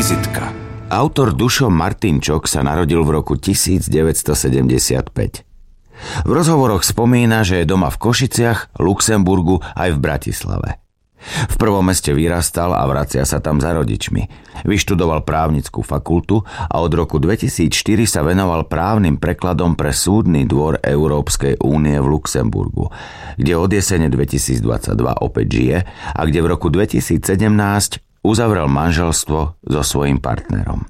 Vizitka. Autor Dušo Martinčok sa narodil v roku 1975. V rozhovoroch spomína, že je doma v Košiciach, Luxemburgu aj v Bratislave. V prvom meste vyrastal a vracia sa tam za rodičmi. Vyštudoval právnickú fakultu a od roku 2004 sa venoval právnym prekladom pre Súdny dvor Európskej únie v Luxemburgu, kde od jesene 2022 opäť žije a kde v roku 2017 uzavrel manželstvo so svojím partnerom.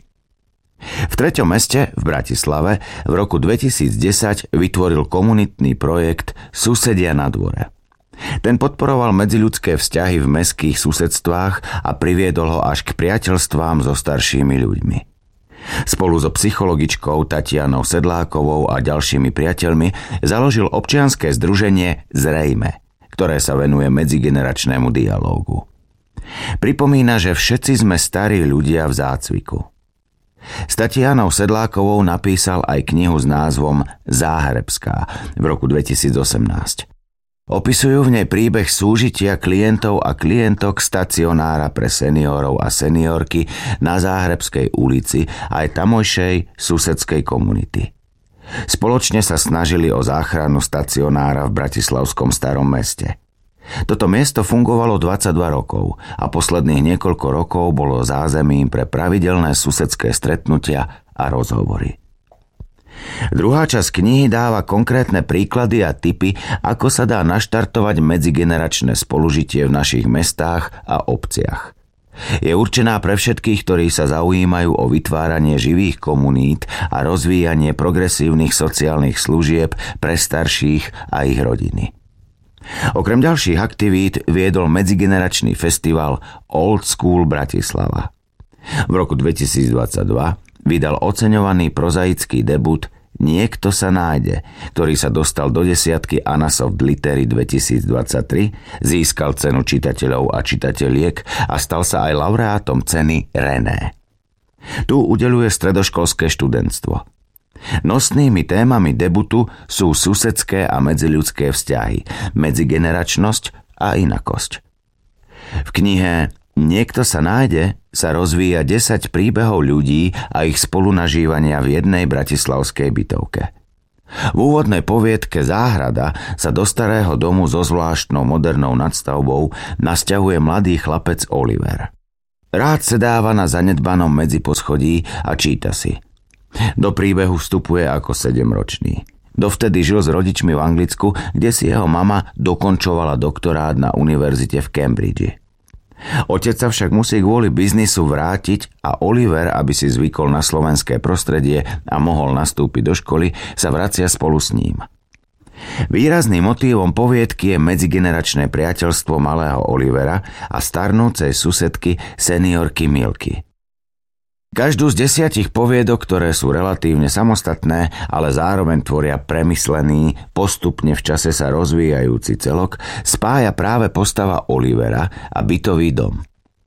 V treťom meste, v Bratislave, v roku 2010 vytvoril komunitný projekt Susedia na dvore. Ten podporoval medziľudské vzťahy v mestských susedstvách a priviedol ho až k priateľstvám so staršími ľuďmi. Spolu so psychologičkou Tatianou Sedlákovou a ďalšími priateľmi založil občianske združenie Zrejme, ktoré sa venuje medzigeneračnému dialógu. Pripomína, že všetci sme starí ľudia v zácviku. S Tatianou Sedlákovou napísal aj knihu s názvom Záhrebská v roku 2018. Opisujú v nej príbeh súžitia klientov a klientok stacionára pre seniorov a seniorky na Záhrebskej ulici aj tamojšej susedskej komunity. Spoločne sa snažili o záchranu stacionára v bratislavskom Starom meste. Toto miesto fungovalo 22 rokov a posledných niekoľko rokov bolo zázemím pre pravidelné susedské stretnutia a rozhovory. Druhá časť knihy dáva konkrétne príklady a tipy, ako sa dá naštartovať medzigeneračné spolužitie v našich mestách a obciach. Je určená pre všetkých, ktorí sa zaujímajú o vytváranie živých komunít a rozvíjanie progresívnych sociálnych služieb pre starších a ich rodiny. Okrem ďalších aktivít viedol medzigeneračný festival Old School Bratislava. V roku 2022 vydal oceňovaný prozaický debut Niekto sa nájde, ktorý sa dostal do desiatky Anna Soft Litery 2023, získal cenu čitateľov a čitateliek a stal sa aj laureátom ceny René. Tu udeľuje stredoškolské študentstvo. Nosnými témami debutu sú susedské a medziľudské vzťahy, medzigeneračnosť a inakosť. V knihe Niekto sa nájde sa rozvíja 10 príbehov ľudí a ich spolunažívania v jednej bratislavskej bytovke. V úvodnej poviedke Záhrada sa do starého domu so zvláštnou modernou nadstavbou nasťahuje mladý chlapec Oliver. Rád sedáva na zanedbanom medziposchodí a číta si. Do príbehu vstupuje ako 7-ročný. Dovtedy žil s rodičmi v Anglicku, kde si jeho mama dokončovala doktorát na univerzite v Cambridge. Otec sa však musí kvôli biznisu vrátiť a Oliver, aby si zvykol na slovenské prostredie a mohol nastúpiť do školy, sa vracia spolu s ním. Výrazným motívom poviedky je medzigeneračné priateľstvo malého Olivera a starnúcej susedky seniorky Milky. Každú z 10 poviedok, ktoré sú relatívne samostatné, ale zároveň tvoria premyslený, postupne v čase sa rozvíjajúci celok, spája práve postava Olivera a bytový dom.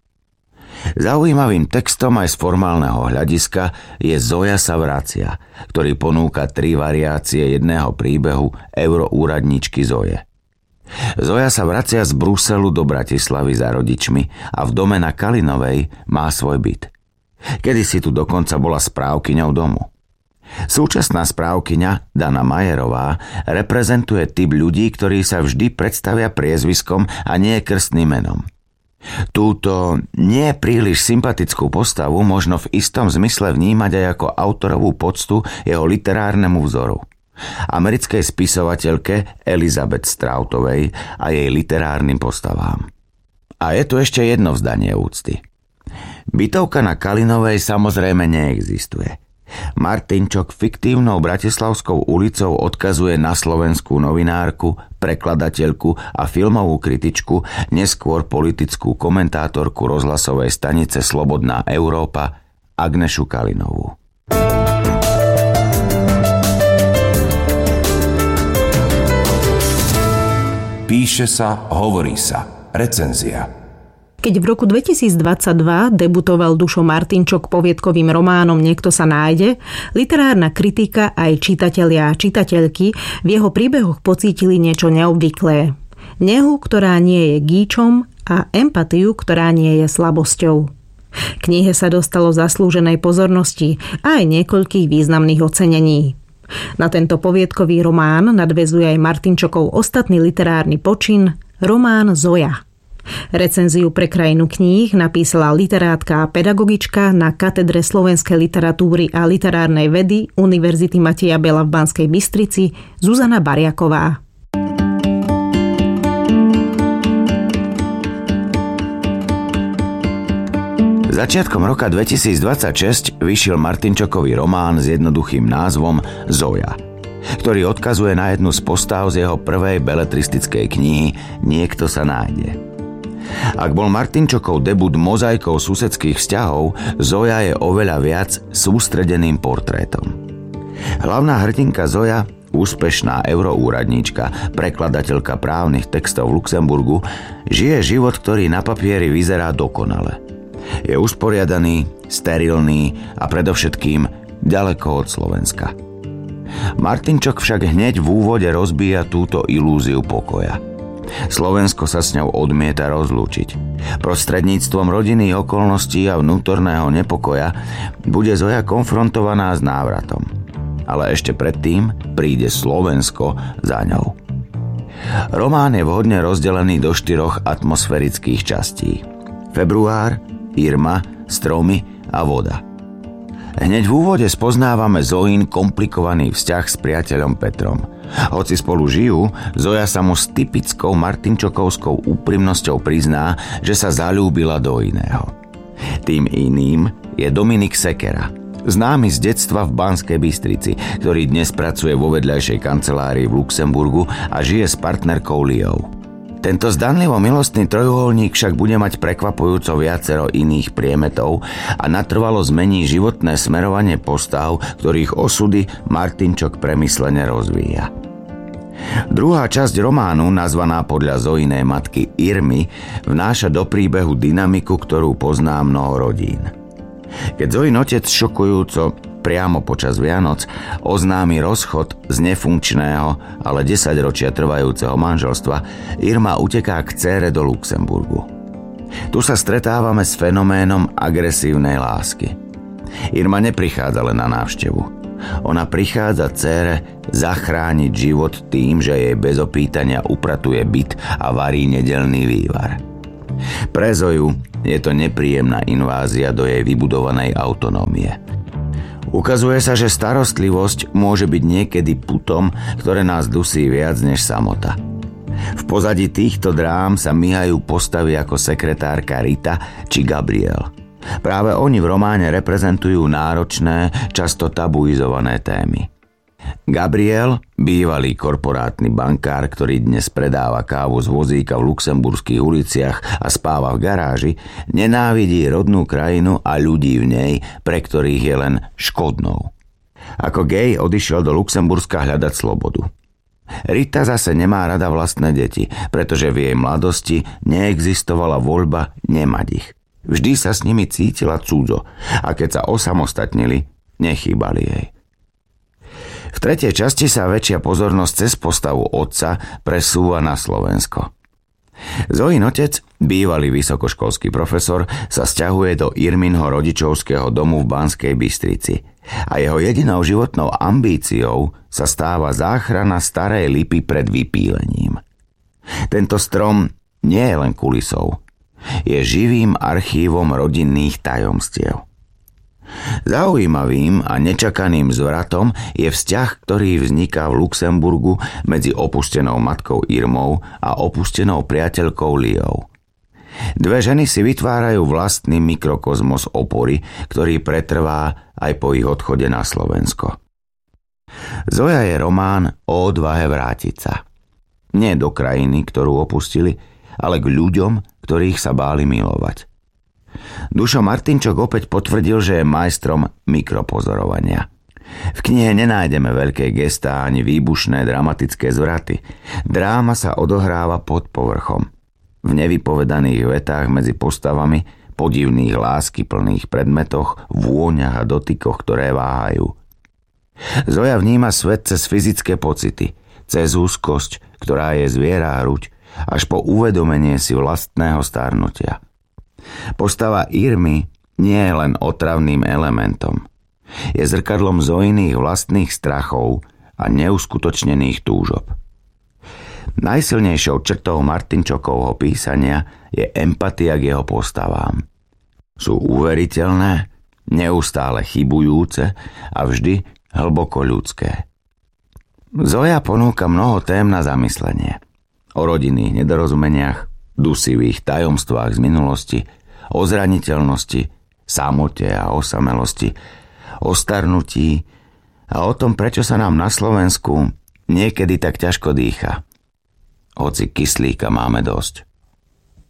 Zaujímavým textom aj z formálneho hľadiska je Zoja sa vracia, ktorý ponúka 3 variácie jedného príbehu euroúradničky Zoje. Zoja sa vracia z Bruselu do Bratislavy za rodičmi a v dome na Kalinovej má svoj byt. Kedysi tu dokonca bola správkyňou domu. Súčasná správkyňa, Dana Majerová, reprezentuje typ ľudí, ktorí sa vždy predstavia priezviskom a nie krstným menom. Túto nie príliš sympatickú postavu možno v istom zmysle vnímať aj ako autorovú poctu jeho literárnemu vzoru. Americkej spisovateľke Elizabeth Stroutovej a jej literárnym postavám. A je tu ešte jedno vzdanie úcty. Bytovka na Kalinovej samozrejme neexistuje. Martinčok fiktívnou Bratislavskou ulicou odkazuje na slovenskú novinárku, prekladateľku a filmovú kritičku, neskôr politickú komentátorku rozhlasovej stanice Slobodná Európa Agnešu Kalinovú. Píše sa, hovorí sa. Recenzia. Keď v roku 2022 debutoval Dušo Martinčok poviedkovým románom Niekto sa nájde, literárna kritika aj čitatelia a čitateľky v jeho príbehoch pocítili niečo neobvyklé. Nehu, ktorá nie je gíčom a empatiu, ktorá nie je slabosťou. Knihe sa dostalo zaslúženej pozornosti a aj niekoľkých významných ocenení. Na tento poviedkový román nadväzuje aj Martinčokov ostatný literárny počin, román Zoja. Recenziu pre Krajinu kníh napísala literátka a pedagogička na katedre slovenskej literatúry a literárnej vedy Univerzity Mateja Bela v Banskej Bystrici Zuzana Bariaková. Začiatkom roka 2026 vyšiel Martinčokový román s jednoduchým názvom Zoja, ktorý odkazuje na jednu z postáv z jeho prvej beletristickej knihy Niekto sa nájde. Ak bol Martinčokov debut mozaikou susedských vzťahov, Zoja je oveľa viac sústredeným portrétom. Hlavná hrdinka Zoja, úspešná euroúradníčka, prekladateľka právnych textov v Luxemburgu, žije život, ktorý na papieri vyzerá dokonale. Je usporiadaný, sterilný a predovšetkým ďaleko od Slovenska. Martinčok však hneď v úvode rozbíja túto ilúziu pokoja. Slovensko sa s ňou odmieta rozlúčiť. Prostredníctvom rodinných okolností a vnútorného nepokoja bude Zoja konfrontovaná s návratom. Ale ešte predtým príde Slovensko za ňou. Román je vhodne rozdelený do 4 atmosférických častí. Február, Irma, stromy a voda. Hneď v úvode spoznávame Zojin komplikovaný vzťah s priateľom Petrom. Hoci spolu žijú, Zoja sa mu s typickou martinčokovskou úprimnosťou prizná, že sa zaľúbila do iného. Tým iným je Dominik Sekera, známy z detstva v Banskej Bystrici, ktorý dnes pracuje vo vedľajšej kancelárii v Luxemburgu a žije s partnerkou Liou. Tento zdanlivo milostný trojuholník však bude mať prekvapujúco viacero iných priemetov a natrvalo zmení životné smerovanie postav, ktorých osudy Martinčok premyslene rozvíja. Druhá časť románu, nazvaná podľa Zojinej matky Irmy, vnáša do príbehu dynamiku, ktorú pozná mnoho rodín. Keď Zojin otec šokujúco priamo počas Vianoc oznámi rozchod z nefunkčného, ale 10 ročia trvajúceho manželstva, Irma uteká k dcére do Luxemburgu. Tu sa stretávame s fenoménom agresívnej lásky. Irma neprichádza len na návštevu. Ona prichádza dcére zachrániť život tým, že jej bez opýtania upratuje byt a varí nedeľný vývar. Pre Zoju je to nepríjemná invázia do jej vybudovanej autonómie. Ukazuje sa, že starostlivosť môže byť niekedy putom, ktoré nás dusí viac než samota. V pozadí týchto drám sa myhajú postavy ako sekretárka Rita či Gabriel. Práve oni v románe reprezentujú náročné, často tabuizované témy. Gabriel, bývalý korporátny bankár, ktorý dnes predáva kávu z vozíka v luxemburských uliciach a spáva v garáži, nenávidí rodnú krajinu a ľudí v nej, pre ktorých je len škodnou. Ako gej odišiel do Luxemburska hľadať slobodu. Rita zase nemá rada vlastné deti, pretože v jej mladosti neexistovala voľba nemať ich. Vždy sa s nimi cítila cudzo a keď sa osamostatnili, nechýbali jej. V tretej časti sa väčšia pozornosť cez postavu otca presúva na Slovensko. Zojin otec, bývalý vysokoškolský profesor, sa sťahuje do Irminho rodičovského domu v Banskej Bystrici a jeho jedinou životnou ambíciou sa stáva záchrana starej lipy pred vypílením. Tento strom nie je len kulisou, je živým archívom rodinných tajomstiev. Zaujímavým a nečakaným zvratom je vzťah, ktorý vzniká v Luxemburgu medzi opustenou matkou Irmou a opustenou priateľkou Liou. Dve ženy si vytvárajú vlastný mikrokozmos opory, ktorý pretrvá aj po ich odchode na Slovensko. Zoja je román o odvahe vrátiť sa. Nie do krajiny, ktorú opustili, ale k ľuďom, ktorých sa báli milovať. Dušo Martinčok opäť potvrdil, že je majstrom mikropozorovania. V knihe nenájdeme veľké gestá ani výbušné dramatické zvraty. Dráma sa odohráva pod povrchom. V nevypovedaných vetách medzi postavami, podivných láskyplných predmetoch, vôňach a dotykoch, ktoré váhajú. Zoja vníma svet cez fyzické pocity, cez úzkosť, ktorá je zviera hruď, až po uvedomenie si vlastného starnutia. Postava Irmy nie je len otravným elementom. Je zrkadlom Zoiných vlastných strachov a neuskutočnených túžob. Najsilnejšou črtou Martinčokovho písania je empatia k jeho postavám. Sú uveriteľné, neustále chybujúce a vždy hlboko ľudské. Zoja ponúka mnoho tém na zamyslenie. O rodinných nedorozumeniach, dusivých tajomstvách z minulosti, o zraniteľnosti, samote a osamelosti, o starnutí a o tom, prečo sa nám na Slovensku niekedy tak ťažko dýcha. Hoci kyslíka máme dosť.